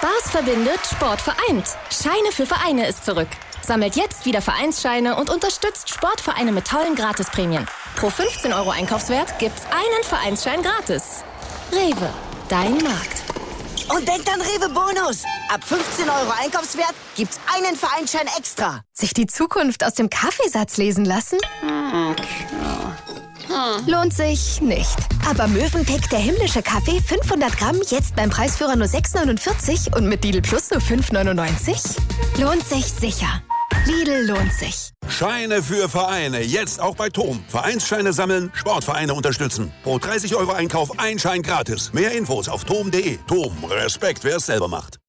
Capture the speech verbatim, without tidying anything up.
Spaß verbindet, Sport vereint. Scheine für Vereine ist zurück. Sammelt jetzt wieder Vereinsscheine und unterstützt Sportvereine mit tollen Gratisprämien. Pro fünfzehn Euro Einkaufswert gibt's einen Vereinsschein gratis. Rewe, dein Markt. Und denkt an Rewe Bonus. Ab fünfzehn Euro Einkaufswert gibt's einen Vereinsschein extra. Sich die Zukunft aus dem Kaffeesatz lesen lassen? Lohnt sich nicht. Aber Mövenpick, der himmlische Kaffee, fünfhundert Gramm, jetzt beim Preisführer nur sechs neunundvierzig und mit Lidl Plus nur fünf neunundneunzig? Lohnt sich sicher. Lidl lohnt sich. Scheine für Vereine, jetzt auch bei T O M. Vereinsscheine sammeln, Sportvereine unterstützen. Pro dreißig Euro Einkauf ein Schein gratis. Mehr Infos auf tom punkt de. T O M, Respekt, wer es selber macht.